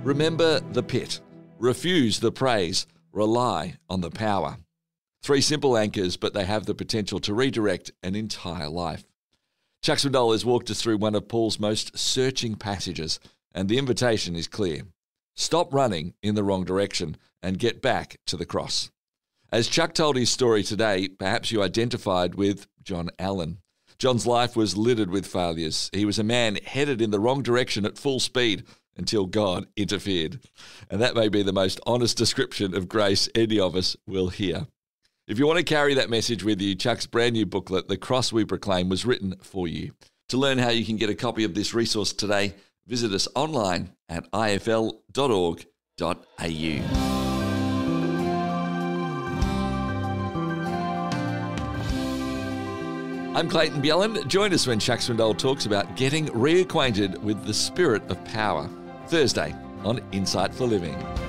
Remember the pit. Refuse the praise. Rely on the power. 3 simple anchors, but they have the potential to redirect an entire life. Chuck Swindoll has walked us through one of Paul's most searching passages, and the invitation is clear. Stop running in the wrong direction and get back to the cross. As Chuck told his story today, perhaps you identified with John Allen. John's life was littered with failures. He was a man headed in the wrong direction at full speed until God interfered. And that may be the most honest description of grace any of us will hear. If you want to carry that message with you, Chuck's brand new booklet, The Cross We Proclaim, was written for you. To learn how you can get a copy of this resource today, visit us online at ifl.org.au. I'm Clayton Bjelland. Join us when Chuck Swindoll talks about getting reacquainted with the spirit of power. Thursday on Insight for Living.